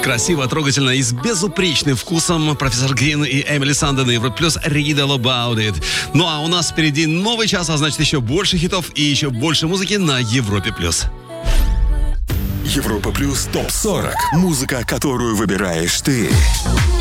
Красиво, трогательно и с безупречным вкусом профессор Грин и Эмили Санден на Европе Плюс «Read All About It». Ну а у нас впереди новый час, а значит еще больше хитов и еще больше музыки на Европе Плюс. Европа Плюс ТОП-40. Музыка, которую выбираешь ты.